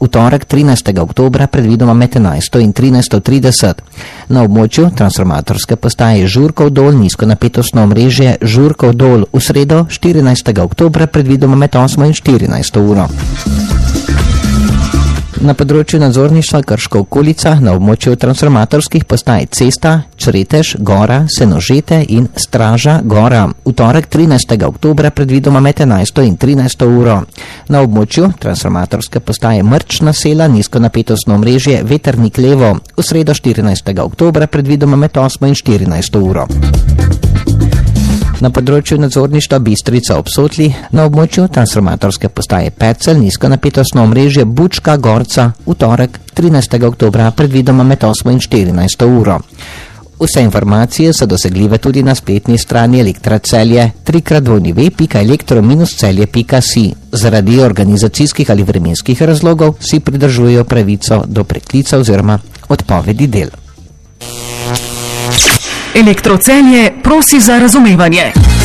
v torek 13. oktobra predvidoma med 11. in 13.30. Na območju transformatorske postaje Žurkov dol nizkonapetostno omrežje Žurkov dol v sredo 14. oktobra predvidoma med 8. in 14. uro. Na področju nadzorništva Krško okolica na območju transformatorskih postaj Cesta, Čretež, Gora, Senožete in Straža, Gora. V torek 13. oktobra predvidoma med 11. in 13. uro. Na območju transformatorske postaje Mrčna sela nizkonapetostno omrežje Veternik levo. V sredo 14. oktobra predvidoma med 8. in 14. uro. Na področju nadzorništva Bistrica ob Sotli na območju transformatorske postaje Percelj nizkonapetostno omrežje Bučka Gorca v torek 13. oktobra predvidoma med 8. in 14. uro. Vse informacije so dosegljive tudi na spletni strani Elektra Celje www.elektro-celje.si. Zaradi organizacijskih ali vremenskih razlogov si pridržujejo pravico do preklica oziroma odpovedi del. Elektro Celje prosi za razumevanje.